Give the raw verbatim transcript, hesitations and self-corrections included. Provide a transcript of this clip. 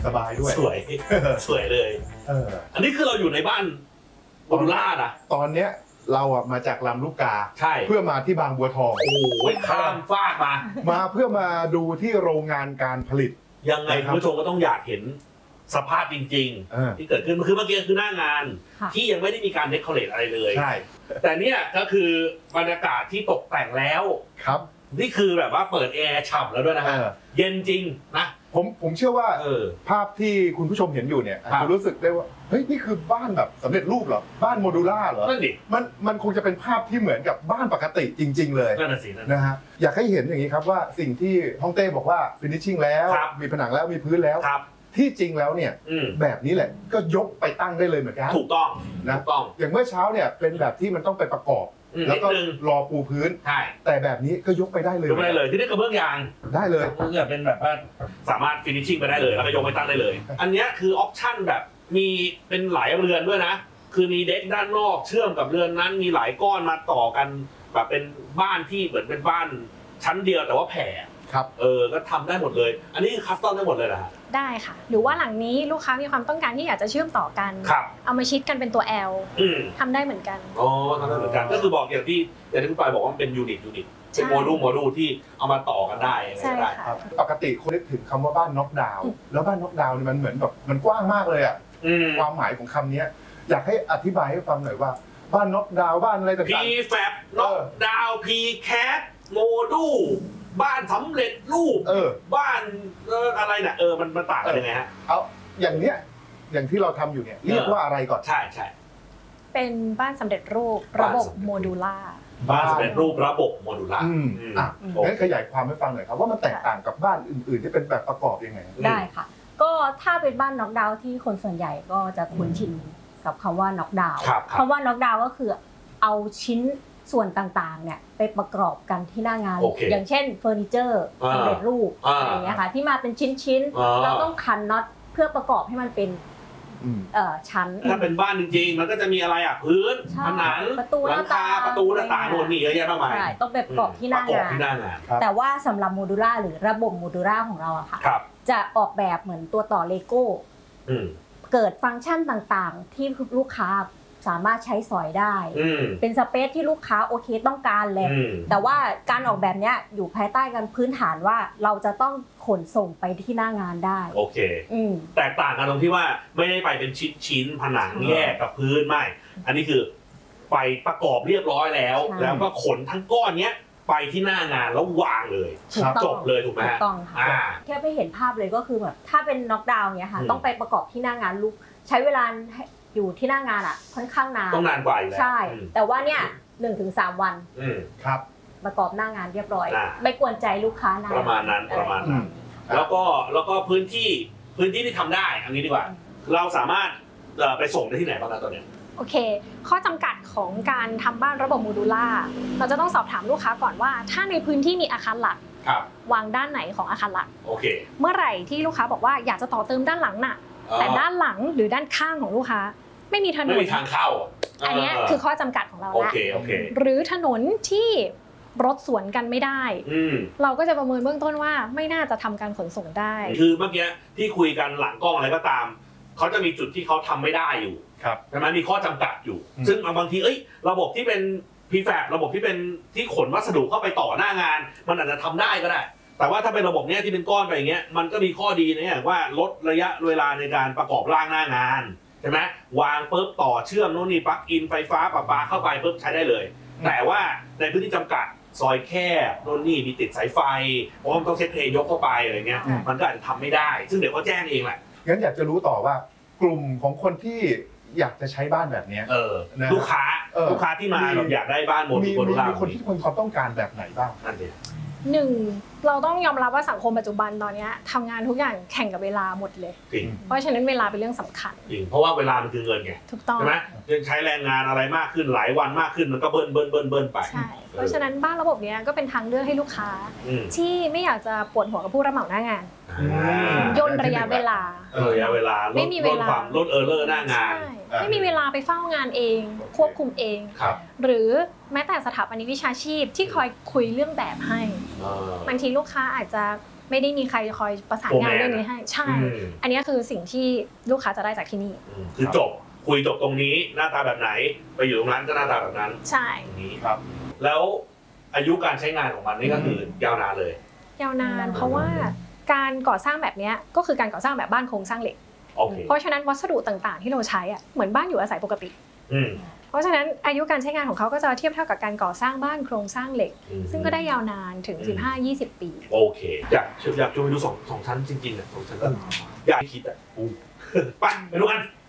สบายด้วยสวยสวยเลยเอออันนี้คือเราอยู่ในบ้านโมดูล่านะตอนเนี้ยเราอะมาจากลำลูกกาใช่เพื่อมาที่บางบัวทองโอ้ยข้ามฟากมามาเพื่อมาดูที่โรงงานการผลิตยังไงคุณผู้ชมก็ต้องอยากเห็นสภาพจริงๆที่เกิดขึ้นคือเมื่อกี้คือหน้างานที่ยังไม่ได้มีการเดคอเรทอะไรเลยใช่แต่เนี่ยก็คือบรรยากาศที่ตกแต่งแล้วครับนี่คือแบบว่าเปิดแอร์ฉ่ำแล้วด้วยนะฮะเย็นจริงนะผมผมเชื่อว่าเออภาพที่คุณผู้ชมเห็นอยู่เนี่ยจะรู้สึกได้ว่าเฮ้ยนี่คือบ้านแบบสำเร็จรูปเหรอบ้านโมดูล่าเหรอนั่นดิมันมันคงจะเป็นภาพที่เหมือนกับบ้านปกติจริงๆเลยนั่นน่ะสินะฮะอยากให้เห็นอย่างนี้ครับว่าสิ่งที่ฮ่องเต้บอกว่าฟินิชชิ่งแล้วมีผนังแล้วมีพื้นแล้วที่จริงแล้วเนี่ยแบบนี้แหละก็ยกไปตั้งได้เลยเหมือนกันถูกต้องนะถูกต้องอย่างเมื่อเช้าเนี่ยเป็นแบบที่มันต้องไปประกอบแล้วก็รอปูพื้นใช่แต่แบบนี้ก็ยกไปได้เลยยกไปได้เลยที่นี่กระเบื้องยางได้เลยเพื่อเป็นแบบว่าสามารถฟินิชชิ่งไปได้เลยแล้วก็ยกไปตั้งได้เลยอันนี้คือออปชั่นแบบมีเป็นหลายเรือนด้วยนะคือมีเด็กด้านนอกเชื่อมกับเรือนนั้นมีหลายก้อนมาต่อกันแบบเป็นบ้านที่เหมือนเป็นบ้านชั้นเดียวแต่ว่าแผ่ครับเออก็ทำได้หมดเลยอันนี้คัสตอมได้หมดเลยนะได้ค่ะหรือว่าหลังนี้ลูกค้ามีความต้องการที่อยากจะเชื่อมต่อกันเอามาชิดกันเป็นตัว L ทำได้เหมือนกันอ๋อทำได้เหมือนกันก็คือบอกอย่างที่อย่างที่คุณปายบอกว่ามันเป็นยูนิตยูนิตเป็นโมดูลโมดูลที่เอามาต่อกันได้ใช่ค่ะปกติคนนึกถึงคำว่าบ้านน็อกดาวน์แล้วบ้านน็อกดาวน์นี่มันเหมือนแบบมันกว้างมากเลยอ่ะความหมายของคำนี้อยากให้อธิบายให้ฟังหน่อยว่าบ้านน็อกดาวน์บ้านอะไรต่างๆพี แฟบ น็อกดาวน์ พี แคท โมดูลบ้านสำเร็จรูปบ้านอะไรเนี่ยเออมันมันต่างกันยังไงฮะเอาอย่างเนี้ยอย่างที่เราทำอยู่เนี่ยเรียกว่าอะไรก่อนใช่ใช่เป็นบ้านสำเร็จรูประบบโมดูล่าบ้านสำเร็จรูประบบโมดูล่าอ่ะงั้นขยายความให้ฟังหน่อยครับว่ามันแตกต่างกับบ้านอื่นๆที่เป็นแบบประกอบยังไงได้ค่ะก็ถ้าเป็นบ้านน็อกดาวน์ที่คนส่วนใหญ่ก็จะคุ้นชินกับคำว่าน็อกดาวน์คำว่าน็อกดาวน์ก็คือเอาชิ้นส่วนต่างๆเนี่ยไปประกอบกันที่หน้างานอย่างเช่นเฟอร์นิเจอร์สำเร็จรูปอะไรอย่างเงี้ยค่ะที่มาเป็นชิ้นๆเราต้องคันน็อตเพื่อประกอบให้มันเป็นชั้นถ้าเป็นบ้านจริงๆมันก็จะมีอะไรอ่ะพื้นผนังประตูหน้าต่างประตูหน้าต่างโน่นนี่เยอะแยะมากมายต้องไปประกอบที่หน้างานแต่ว่าสำหรับโมดูล่าหรือระบบโมดูล่าของเราอะค่ะจะออกแบบเหมือนตัวต่อเลโก้เกิดฟังก์ชันต่างๆที่ลูกค้าสามารถใช้สอยได้เป็นสเปซที่ลูกค้าโอเคต้องการเลยแต่ว่าการออกแบบนี้อยู่ภายใต้กันพื้นฐานว่าเราจะต้องขนส่งไปที่หน้างานได้โอเคแตกต่างกันตรงที่ว่าไม่ได้ไปเป็นชิ้นชิ้นผนังแยกกับพื้นไม่อันนี้คือไปประกอบเรียบร้อยแล้วแล้วก็ขนทั้งก้อนเนี้ยไปที่หน้างานแล้ววางเลยจบเลยถูกไหมถูกต้องค่ะแค่ไม่เห็นภาพเลยก็คือแบบถ้าเป็นน็อกดาวน์เนี้ยค่ะต้องไปประกอบที่หน้างานลูกใช้เวลาอยู่ที่หน้างานอ่ะค่อนข้างนานต้องนานกว่าอยู่แล้วใช่แต่ว่าเนี่ยหนึ่งถึงสามวันครับประกอบหน้างานเรียบร้อยไม่กวนใจลูกค้านานประมาณนั้นประมาณนั้นแล้วก็แล้วก็พื้นที่พื้นที่ที่ทำได้อันนี้ดีกว่าเราสามารถไปส่งได้ที่ไหนบ้างตอนนี้โอเคข้อจำกัดของการทำบ้านระบบโมดูล่าเราจะต้องสอบถามลูกค้าก่อนว่าถ้าในพื้นที่มีอาคารหลักวางด้านไหนของอาคารหลักโอเคเมื่อไหร่ที่ลูกค้าบอกว่าอยากจะต่อเติมด้านหลังน่ะแต่ด้านหลังหรือด้านข้างของลูกค้าไม่มีถนนไม่มีทางเข้าอันนี้คือข้อจำกัดของเราแล้วหรือถนนที่รถสวนกันไม่ได้เราก็จะประเมินเบื้องต้นว่าไม่น่าจะทำการขนส่งได้คือเมื่อกี้ที่คุยกันหลังกล้องอะไรก็ตามเขาจะมีจุดที่เขาทำไม่ได้อยู่ใช่ไหมมีข้อจำกัดอยู่ซึ่งบางทีเอ้ยระบบที่เป็น พี แฟบ ระบบที่เป็นที่ขนวัสดุเข้าไปต่อหน้างานมันอาจจะทำได้ก็ได้แต่ว่าถ้าเป็นระบบเนี้ยที่เป็นก้อนไปอย่างเงี้ยมันก็มีข้อดีนะอย่างว่าลดระยะเวลาในการประกอบร่างหน้างานใช่ไหมวางปุ๊บต่อเชื่อมโน่นนี่ปลั๊กอินไฟฟ้าประปาเข้าไปปุ๊บใช้ได้เลยแต่ว่าในพื้นที่จำกัดซอยแคบโน่นนี่มีติดสายไฟเพราะมันต้องเซ็ตเพลย์ยกเข้าไปอะไรเงี้ยมันก็อาจจะทำไม่ได้ซึ่งเดี๋ยวเขาแจ้งเองแหละงั้นอยากจะรู้ต่อว่ากลุ่มของคนที่อยากจะใช้บ้านแบบนี้ลูกค้าลูกค้าที่มาเราอยากได้บ้านโมดูล่ามีคนที่มีความต้องการแบบไหนบ้างนั่นเองหนึ่งเราต้องยอมรับว่าสังคมปัจจุบันตอนนี้ทำงานทุกอย่างแข่งกับเวลาหมดเลยเพราะฉะนั้นเวลาเป็นเรื่องสำคัญจริงเพราะว่าเวลามันคือเงินไงถูกต้องใช่ไหมยังใช้แรงงานอะไรมากขึ้นหลายวันมากขึ้นมันก็เบิ้ลเบิ้ลเบิ้ลเบิ้ลไปใช่เพราะฉะนั้นบ้านระบบนี้ก็เป็นทางเลือกให้ลูกค้าที่ไม่อยากจะปวดหัวกับผู้รับเหมาหน้างานย่นระยะเวลาระยะเวลาไม่มีเวลาลดเออร์เลอร์หน้างานไม่มีเวลาไปเฝ้างานเองควบคุมเองหรือแม้แต่สถาปนิกวิชาชีพที่คอยคุยเรื่องแบบให้บางทีลูกค้าอาจจะไม่ได้มีใครคอยประสานงานเรื่องนี้ให้ใช่อันนี้คือสิ่งที่ลูกค้าจะได้จากที่นี่คือจบคุยจบตรงนี้หน้าตาแบบไหนไปอยู่ตรงนั้นก็หน้าตาแบบนั้นใช่นี้ครับแล้วอายุการใช้งานของมันนี่ก็คือยาวนานเลยยาวนานเพราะว่าการก่อสร้างแบบนี้ก็คือการก่อสร้างแบบบ้านโครงสร้างเหล็กเพราะฉะนั้นวัสดุต่างๆที่เราใช้อ่ะเหมือนบ้านอยู่อาศัยปกติเพราะฉะนั้นอายุการใช้งานของเขาก็จะเทียบเท่ากับการก่อสร้างบ้านโครงสร้างเหล็กซึ่งก็ได้ยาวนานถึง สิบห้าถึงยี่สิบ ปีโอเคอยากอยากชวนไปดูสองสองชั้นจริงๆอ่ะสองชั้นอยากคิดอ่ะไปไปดูกัน